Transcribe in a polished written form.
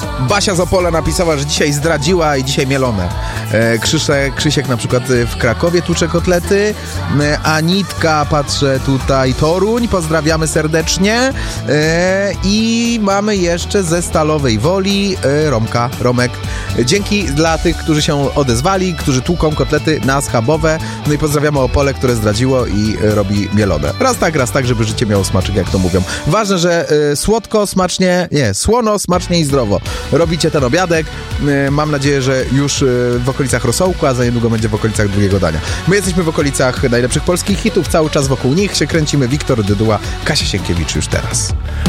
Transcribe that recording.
Basia z Opola napisała, że dzisiaj zdradziła i dzisiaj mielone. Krzysiek na przykład w Krakowie tucze kotlety. Anitka, patrzę tutaj, Toruń, pozdrawiamy serdecznie. I mamy jeszcze ze Stalowej Woli Romek. Dzięki dla tych, którzy się odezwali, którzy tłuką kotlety na schabowe. No i pozdrawiamy Opole, które zdradziło i robi mielone. Raz tak, żeby życie miało smaczek, jak to mówią. Ważne, że słono, smacznie i zdrowo. Robicie ten obiadek. Mam nadzieję, że już w okolicach rosołku, a za niedługo będzie w okolicach drugiego dania. My jesteśmy w okolicach najlepszych polskich hitów. Cały czas wokół nich się kręcimy. Wiktor Dyduła, Kasia Sienkiewicz już teraz.